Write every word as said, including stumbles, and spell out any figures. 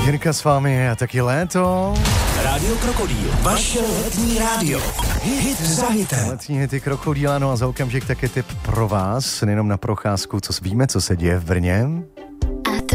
Jirka s vámi a taky léto. Rádio Krokodýl, vaše letní rádio. Hit za hitem. Letní hity Krokodýla, no a za okamžik taky tip pro vás, nejenom na procházku, co víme, co se děje v Brně.